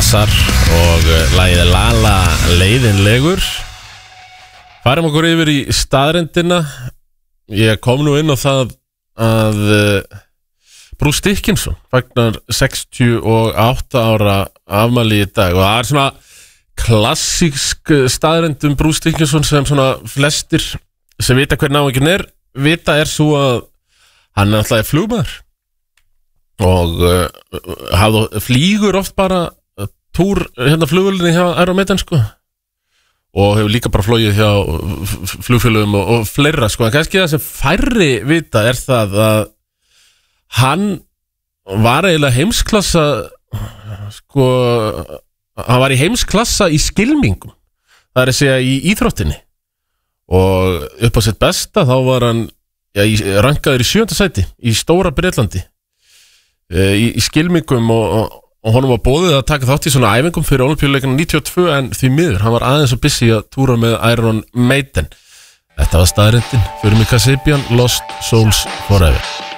Salazar og lagið Lala leiðinlegur. Færum okkur yfir í staðrendina. Ég kom nú inn á það að Bruce Dickinson fagnar 68 ára afmæli í dag og það svona klassísk staðrend Bruce Dickinson sem svona flestir sem vita hver náunginn vita svo að hann alltaf flugmaður og flýgur oft bara túr hérna flugvölinni hjá Aeromedan sko og hefur líka bara flogið hjá flugfélögum og fleira sko en kannski það sem færri vita það að hann var eiginlega heimsklassa sko hann var í heimsklassa í skylmingum það að segja í íþróttinni og upp á sitt besta þá var hann rankaður í 7. sæti í Stóra Bretlandi í skylmingum og honum var boðið að taka þátt í svona æfingum fyrir Ólympíuleikana 92 en því miður, hann var aðeins og busy að túra með Iron Maiden. Þetta var staðrendin fyrir Mika Sibian, Lost Souls Forever.